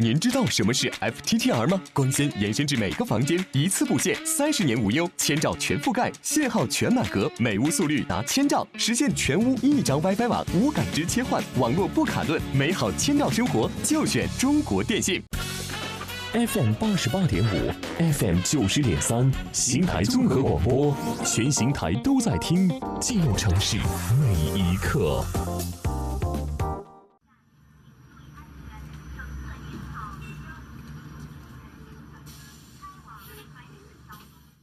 您知道什么是 FTTR 吗？光纤延伸至每个房间，一次布线，30年无忧，1000兆全覆盖，信号全满格，每屋速率达1000兆，实现全屋一张 WiFi 网，无感知切换，网络不卡顿，美好1000兆生活就选中国电信。FM 88.5 ，FM 90.3，邢台综合广播，全邢台都在听，记录城市每一刻。